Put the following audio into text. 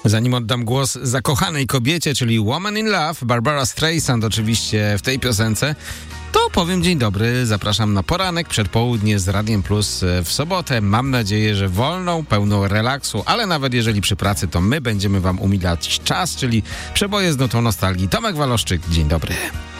Zanim oddam głos zakochanej kobiecie, czyli Woman in Love, Barbara Streisand oczywiście w tej piosence, to powiem dzień dobry, zapraszam na poranek, przedpołudnie z Radiem Plus w sobotę. Mam nadzieję, że wolną, pełną relaksu, ale nawet jeżeli przy pracy, to my będziemy wam umilać czas, czyli przeboje z nutą nostalgii. Tomek Waloszczyk, dzień dobry.